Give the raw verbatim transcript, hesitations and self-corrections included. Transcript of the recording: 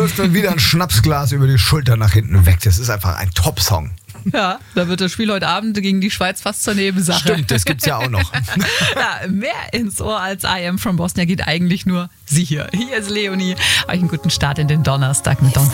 wirft dann wieder ein Schnapsglas über die Schulter nach hinten weg. Das ist einfach ein Top-Song. Ja, da wird das Spiel heute Abend gegen die Schweiz fast zur Nebensache. Stimmt, das gibt's ja auch noch. Ja, mehr ins Ohr als I Am from Bosnia geht eigentlich nur sie hier. Hier ist Leonie. Euch einen guten Start in den Donnerstag mit Don.